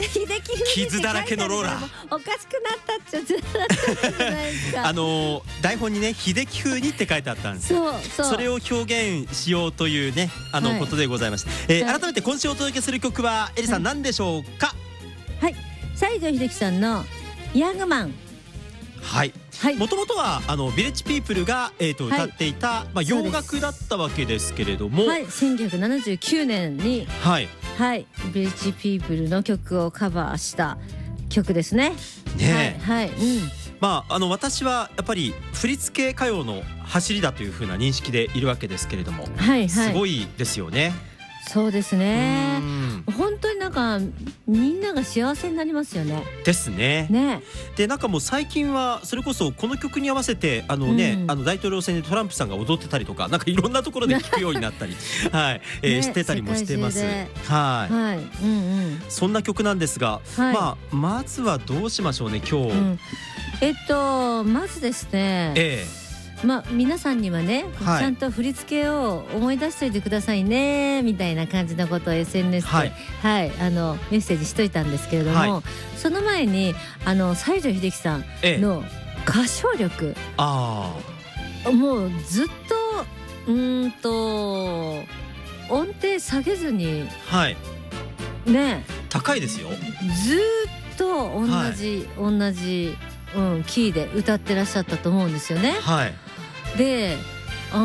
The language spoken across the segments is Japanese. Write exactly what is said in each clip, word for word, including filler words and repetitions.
秀樹風に傷だらけのローラーおかしくなったっちゃずっとなっちゃったじゃないですか。 あの台本にね秀樹風にって書いてあったんですよ。 そうそう、 それを表現しようというねあの、 はい、 ことでございました。えー、 はい、 改めて今週お届けする曲はエリさん、はい、何でしょうか。 はい、西城秀樹さんのヤングマン。 はい、もともとはあのビレッジピープルが、えー、と歌っていた、はい、まあ、洋楽だったわけですけれども、 はい、せんきゅうひゃくななじゅうきゅうねんに、 はいはい、ビレッジピープルの曲をカバーした曲ですね。 ねえ、 はい、はい、うん、 まあ、あの私はやっぱり振り付け歌謡の走りだというふうな認識でいるわけですけれども、 はいはい、 すごいですよね。 そうですね。本当になんかみんなが幸せになりますよね。 ですね。 ね。 でなんかもう最近はそれこそこの曲に合わせてあのね、うん、あの大統領選でトランプさんが踊ってたりとか、なんかいろんなところで聞くようになったりはい、えーね、してたりもしてます。はい、 はい、うんうん、 そんな曲なんですが、はい、まあまずはどうしましょうね今日。うん、 えっとまずですね。ええ、まあ、皆さんにはね、はい、ちゃんと振り付けを思い出しておいてくださいねみたいな感じのことを エスエヌエス で、はいはい、あのメッセージしといたんですけれども、はい、その前にあの西城秀樹さんの歌唱力、ええ、あもうずっとうーんと音程下げずに、はい、ね高いですよ。 ずっと同じ、はい、同じ、うん、キーで歌ってらっしゃったと思うんですよね。はい、で、うん、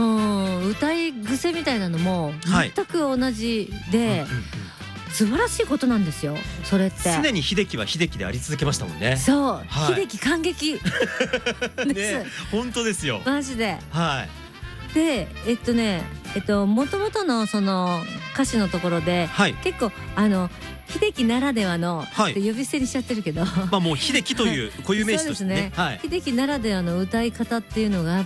歌い癖みたいなのも全く同じで、素晴らしいことなんですよそれって。 常に秀樹は秀樹であり続けましたもんね。 そう、はい、秀樹感激ね、本当ですよマジで。 はい、 でえっとねえっと元々のその歌詞のところで、はい、結構あの秀樹ならではの、はい、って呼び捨てにしちゃってるけどまあもう秀樹という固有名詞としてね、そうですね、はい、 秀樹ならではの歌い方っていうのがあって、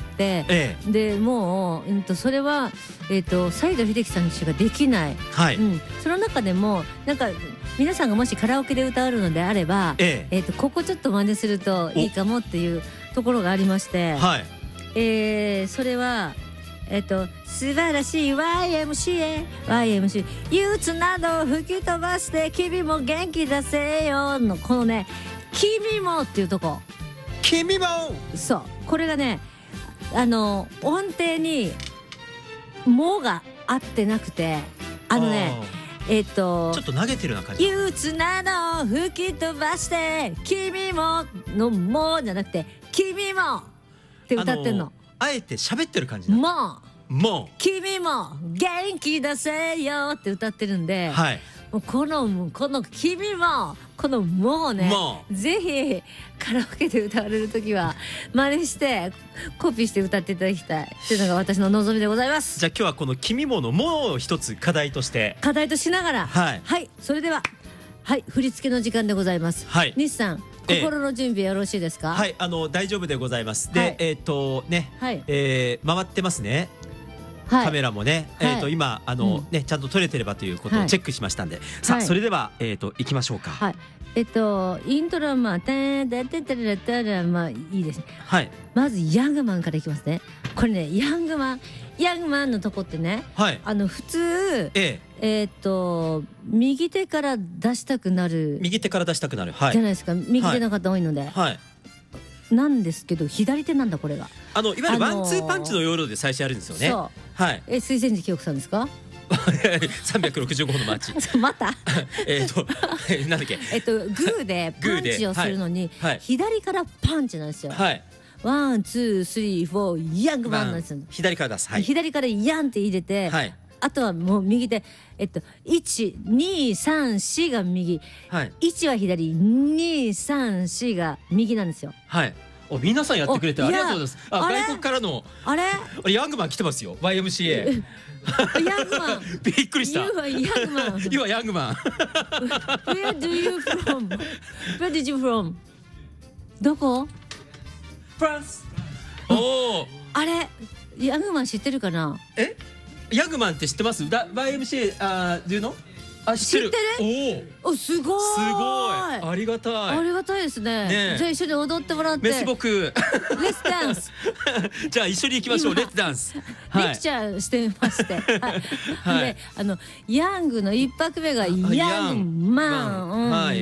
ええ、でもう、うん、とそれは、えー、と西城秀樹さんにしかできない、はい、うん、その中でもなんか皆さんがもしカラオケで歌うのであれば、えええー、とここちょっと真似するといいかもっていうところがありまして、はい、えー、それはえっと素晴らしい ワイエムシーエー ワイエムシー 憂鬱などを吹き飛ばして君も元気出せよのこのね君もっていうとこ、 君もそうこれがねあの音程にもが合ってなくてあのねえっとちょっと投げてるような感じ。 憂鬱などを吹き飛ばして君ものもじゃなくて君もって歌ってんの。 あえて喋ってる感じだ。 もうもう君も元気出せよって歌ってるんで、はい、もうこのこの君もこのもうねもうぜひカラオケで歌われる時は真似してコピーして歌っていただきたいっていうのが私の望みでございます。 じゃあ今日はこの君ものもう一つ課題として課題としながら、はい、はい、それでははい振り付けの時間でございます。はい、西さん心の準備よろしいですか。 はい、あの大丈夫でございます。で、はい、えっとね、はい、えー、回ってますね。はい、カメラもね、はい、えっと今あの、うん、ねちゃんと撮れてればということをチェックしましたんで、はい、さあ、はい、それではえっと行きましょうか。はい、 えっとイントロはまあタンタタタタタタまあいいですね。はい。まずヤングマンからいきますね。これねヤングマンヤングマンのとこってね、はい、あの普通、えええー、っと右手から出したくなる右手から出したくなる、はい、 じゃないですか。右手の方多いので、はい、なんですけど左手なんだこれが。 あのいわゆるワンツーパンチの要領で最初やるんですよね。そう、 はい。え水前寺清子さんですか。 さんびゃくろくじゅうごほんのマーチ。 またえっとなんだっけ。 えっとグーでパンチをするのに、はいはい、左からパンチなんですよ。はい。ワンツースリーフォーヤングマンなんですよ。 左から出す、はい、 左からヤンって入れて、はい、あとはもう右手えっといちにさんしが右、はい、いちは左にさんしが右なんですよ。はい。お皆さんやってくれてありがとうございます。あ外国からのあれヤングマン来てますよ ワイエムシーエー。 ヤングマンびっくりした。 You are young man. You are young man. Where do you from? Where did you from? どこ？ フランス。おお。 あれヤングマン知ってるかな？ え？ヤングマンって知ってます？だ ワイエムシーエー あー do you know？あ知ってる。おお。すごい。すごい。ありがたい。 ありがたいですね。じゃあ一緒に踊ってもらって。 メスボク。 レッツダンス。 じゃあ一緒に行きましょう。レッツダンス。 レクチャーしてまして。で、あのヤングの一拍目がヤングマン。